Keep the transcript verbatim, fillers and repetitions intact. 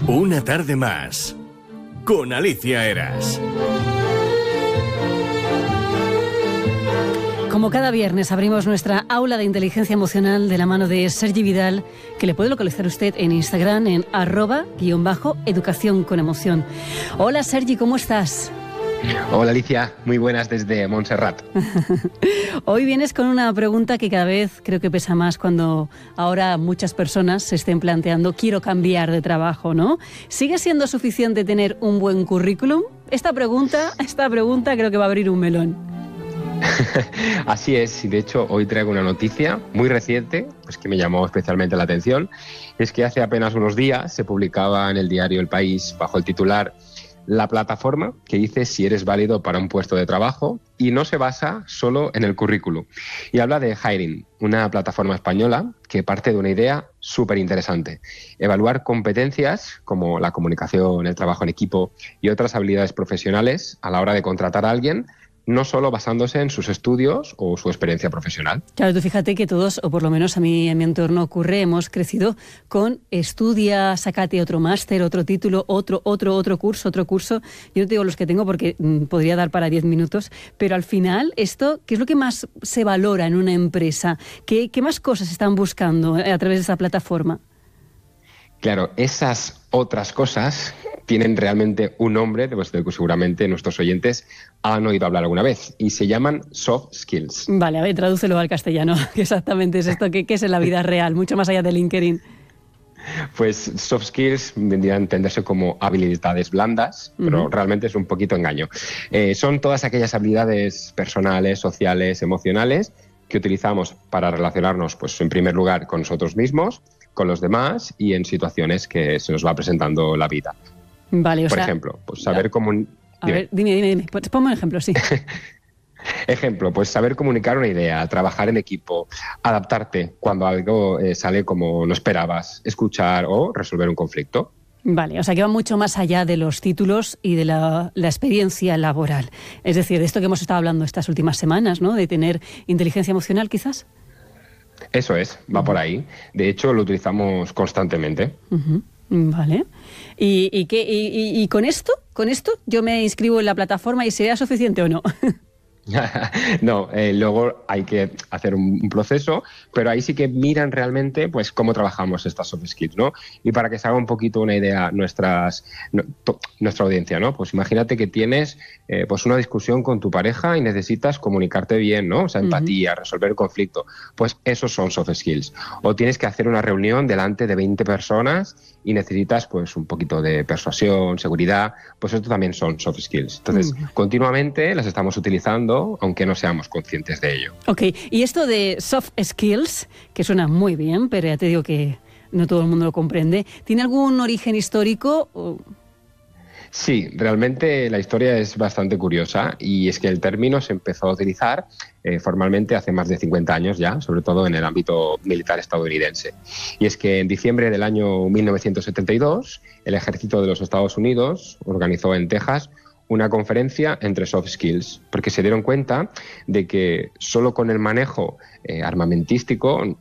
Una tarde más con Alicia Eras. Como cada viernes abrimos nuestra aula de inteligencia emocional de la mano de Sergi Vidal, que le puede localizar usted en Instagram en arroba guión bajo educación con emoción. Hola Sergi, ¿cómo estás? Hola Alicia, muy buenas desde Montserrat. Hoy vienes con una pregunta que cada vez creo que pesa más cuando ahora muchas personas se estén planteando quiero cambiar de trabajo, ¿no? ¿Sigue siendo suficiente tener un buen currículum? Esta pregunta, esta pregunta creo que va a abrir un melón. Así es, y de hecho hoy traigo una noticia muy reciente, pues que me llamó especialmente la atención. Es que hace apenas unos días se publicaba en el diario El País bajo el titular La plataforma que dice si eres válido para un puesto de trabajo, y no se basa solo en el currículum. Y habla de Hiring, una plataforma española que parte de una idea súper interesante: evaluar competencias como la comunicación, el trabajo en equipo y otras habilidades profesionales a la hora de contratar a alguien, no solo basándose en sus estudios o su experiencia profesional. Claro, tú fíjate que todos, o por lo menos a mí en mi entorno ocurre, hemos crecido con estudia, sácate otro máster, otro título, otro, otro, otro curso, otro curso. Yo no te digo los que tengo porque mmm, podría dar para diez minutos, pero al final, esto, ¿qué es lo que más se valora en una empresa? ¿Qué, qué más cosas están buscando a través de esa plataforma? Claro, esas otras cosas tienen realmente un nombre, pues, del que seguramente nuestros oyentes han oído hablar alguna vez, y se llaman soft skills. Vale, a ver, tradúcelo al castellano. ¿Qué exactamente es esto? ¿Qué, qué es en la vida real? Mucho más allá de LinkedIn. Pues soft skills vendrían a entenderse como habilidades blandas, uh-huh. pero realmente es un poquito engaño. Eh, son todas aquellas habilidades personales, sociales, emocionales que utilizamos para relacionarnos, pues, en primer lugar, con nosotros mismos, con los demás y en situaciones que se nos va presentando la vida. Vale, o Por sea, ejemplo, pues saber comunicar... A ver, dime, dime, dime. Pues ponme un ejemplo, sí. Ejemplo, pues saber comunicar una idea, trabajar en equipo, adaptarte cuando algo eh, sale como no esperabas, escuchar o resolver un conflicto. Vale, o sea que va mucho más allá de los títulos y de la, la experiencia laboral. Es decir, de esto que hemos estado hablando estas últimas semanas, ¿no? De tener inteligencia emocional, quizás. Eso es, va uh-huh. por ahí. De hecho, lo utilizamos constantemente. Uh-huh. Vale. ¿Y, y, qué, y, y, y con esto, con esto yo me inscribo en la plataforma y será suficiente o no? No, eh, luego hay que hacer un, un proceso, pero ahí sí que miran realmente, pues, cómo trabajamos estas soft skills, ¿no? Y para que se haga un poquito una idea nuestras, no, to, nuestra audiencia, ¿no? Pues imagínate que tienes eh, pues una discusión con tu pareja y necesitas comunicarte bien, ¿no? O sea, empatía, uh-huh. resolver el conflicto. Pues esos son soft skills. O tienes que hacer una reunión delante de veinte personas y necesitas, pues, un poquito de persuasión, seguridad. Pues esto también son soft skills. Entonces, uh-huh. continuamente las estamos utilizando, aunque no seamos conscientes de ello. Ok, y esto de soft skills, que suena muy bien, pero ya te digo que no todo el mundo lo comprende, ¿tiene algún origen histórico? Sí, realmente la historia es bastante curiosa, y es que el término se empezó a utilizar eh, formalmente hace más de cincuenta años ya, sobre todo en el ámbito militar estadounidense. Y es que en diciembre del año mil novecientos setenta y dos, el ejército de los Estados Unidos organizó en Texas una conferencia entre soft skills, porque se dieron cuenta de que solo con el manejo eh, armamentístico